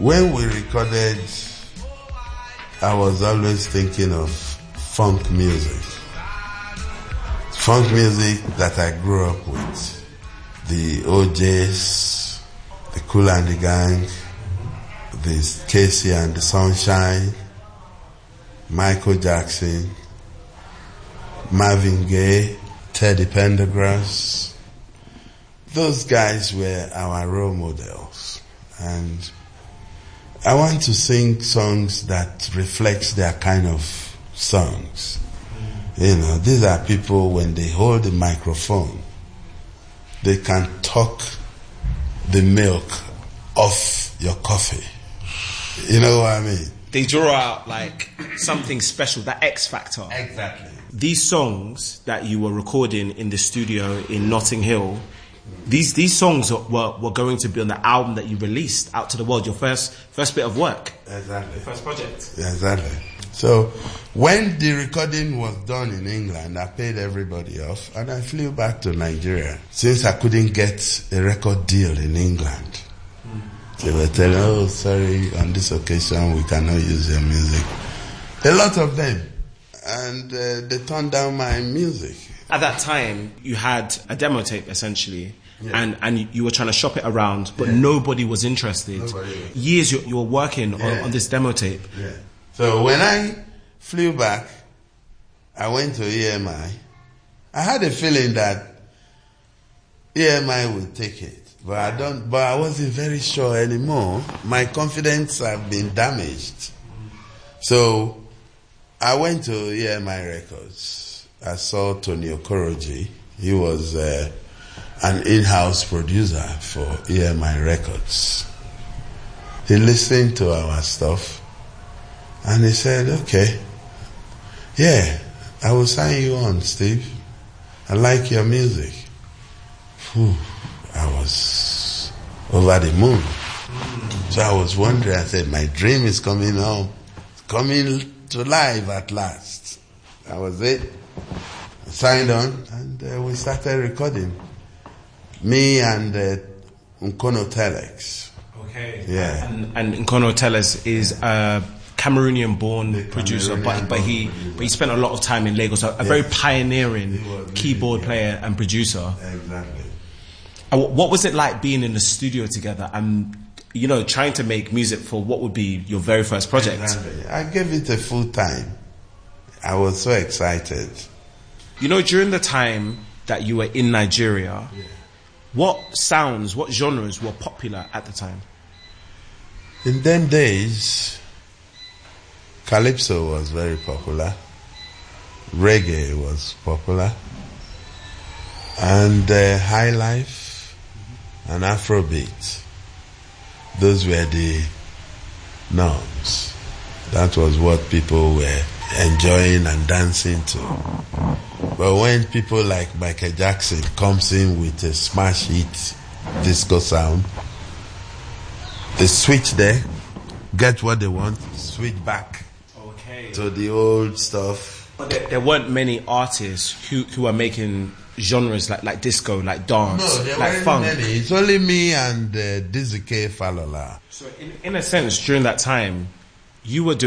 When we recorded, I was always thinking of funk music. Funk music that I grew up with. The OJs, the Kool and the Gang, the Casey and the Sunshine, Michael Jackson, Marvin Gaye, Teddy Pendergrass. Those guys were our role models. And I want to sing songs that reflects their kind of songs. You know, these are people, when they hold the microphone, they can talk the milk off your coffee. You know what I mean? They draw out like something special, that X factor. Exactly. These songs that you were recording in the studio in Notting Hill, these songs were going to be on the album that you released out to the world, your first bit of work. Exactly. Your first project. Yeah, exactly. So when the recording was done in England, I paid everybody off and I flew back to Nigeria since I couldn't get a record deal in England. They were telling, oh, sorry, on this occasion we cannot use your music. A lot of them. And they turned down my music. At that time, you had a demo tape, essentially, and you were trying to shop it around, but nobody was interested. Years you were working on this demo tape. Yeah. So when I flew back, I went to EMI. I had a feeling that EMI would take it. But I wasn't very sure anymore. My confidence had been damaged. So I went to EMI Records. I saw Tony Okoroji. He was an in-house producer for EMI Records. He listened to our stuff and he said, okay, yeah, I will sign you on, Steve. I like your music. Whew. I was over the moon. So I was wondering, I said, my dream is coming home, coming to life at last. That was it. I signed on and we started recording. Me and Nkono Telex. Okay. Yeah. And Nkono Telex is a Cameroonian-born producer, but he spent a lot of time in Lagos. A very pioneering keyboard player and producer. Exactly. What was it like being in the studio together and, you know, trying to make music for what would be your very first project? Exactly. I gave it a full time. I was so excited. You know, during the time that you were in Nigeria, what sounds, what genres were popular at the time? In them days, Calypso was very popular. Reggae was popular. And High Life and Afrobeat. Those were the norms. That was what people were enjoying and dancing to. But when people like Michael Jackson comes in with a smash hit disco sound, they switch there, get what they want, switch back to the old stuff. But there weren't many artists who were making genres like disco, like dance, like funk. Many. It's only me and Dizzy K. Falola. So in a sense, during that time, you were doing